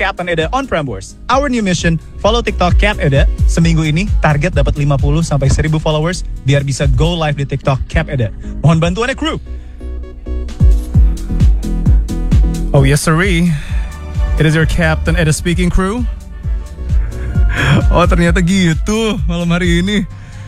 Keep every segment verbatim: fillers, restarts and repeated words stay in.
Captain Eda on Prambors. Our new mission, follow TikTok Cap Eda. Seminggu ini target dapat lima puluh sampai seribu followers biar bisa go live di TikTok Cap Eda. Mohon bantuannya kru. Oh yes sirree. It is your Captain Eda speaking, crew. Oh ternyata gitu malam hari ini.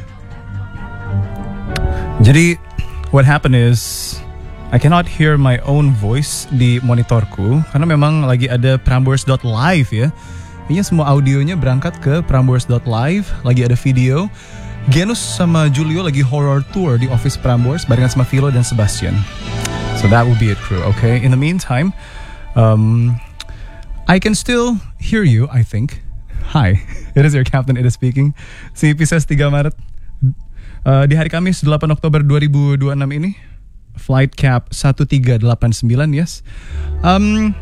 Jadi what happened is I cannot hear my own voice di monitorku karena memang lagi ada Prambors dot live ya. Kayaknya semua audionya berangkat ke Prambors dot live, lagi ada video. Genus sama Julio lagi horror tour di office Prambors barengan sama Philo dan Sebastian. So that will be it, crew. Okay. In the meantime, um, I can still hear you, I think. Hi, it is your Captain Eda speaking. Si Pisces tiga Maret. Uh, di hari Kamis delapan Oktober dua ribu dua puluh enam ini. Flight cap satu tiga delapan sembilan, yes. Um,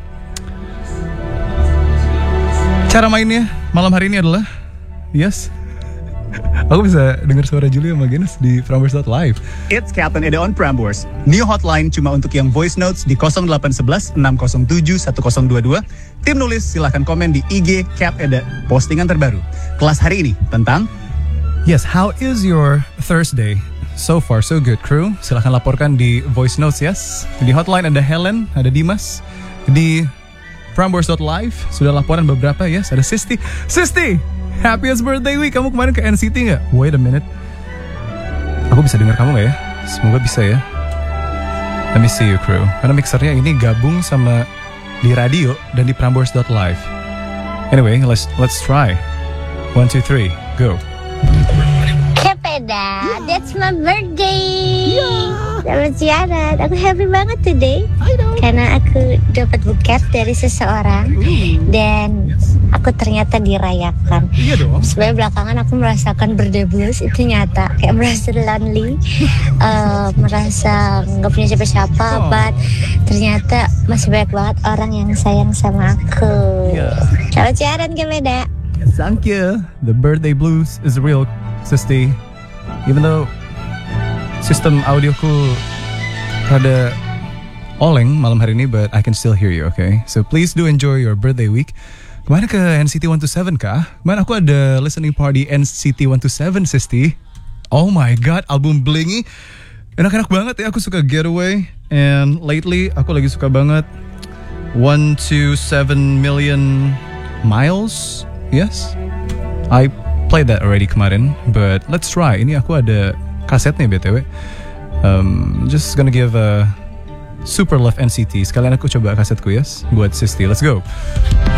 cara mainnya malam hari ini adalah, yes. Aku bisa dengar suara Julia sama Genus di Prambors dot live. It's Captain Eda on Prambors. New hotline cuma untuk yang voice notes di nol delapan satu satu enam nol tujuh satu nol dua dua. Tim nulis silahkan komen di I G Cap Eda. Postingan terbaru. Kelas hari ini tentang, yes, how is your Thursday? So far so good, crew. Silahkan laporkan di voice notes, yes. Di hotline ada Helen, ada Dimas. Di Prambors dot live sudah laporan beberapa, yes. Ada Sisti. Sisti, happiest birthday week. Kamu kemarin ke N C T nggak? Wait a minute. Aku bisa dengar kamu nggak ya? Semoga bisa ya. Let me see you, crew. Karena mixernya ini gabung sama di radio dan di Prambors dot live. Anyway, let's let's try. One, two, three, go. Eda, that's my birthday. Yeah. Selamat siaran. Aku happy banget today. I know. Karena aku dapat buket dari seseorang. Ooh. Dan yes, aku ternyata dirayakan. Iya dong. Sebenarnya belakangan aku merasakan birthday blues, itu nyata. Kayak merasa lonely, uh, merasa nggak punya siapa-siapa. Oh. But ternyata masih banyak banget orang yang sayang sama aku. Yeah. Selamat siaran, Eda. Thank you. The birthday blues is real, Sisti. Even though sistem audioku rada oleng malam hari ini, but I can still hear you, okay? So please do enjoy your birthday week. Kemana ke N C T one two seven kah? Kemana aku ada listening party N C T one two seven, Sisti. Oh my god, album Blingy. Enak-enak banget ya, aku suka Getaway. And lately, aku lagi suka banget one two seven million miles. Yes, I played that already kemarin, but let's try. Ini aku ada kasetnya B T W. Um, just gonna give a super love N C T. Sekalian aku coba kasetku, yes, buat Sisti. Let's go.